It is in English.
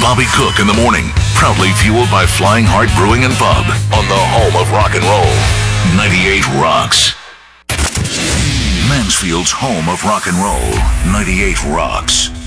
Bobby Cook in the morning. Proudly fueled by Flying Heart Brewing and Pub on the home of rock and roll. 98 Rocks. Mansfield's home of rock and roll. 98 Rocks.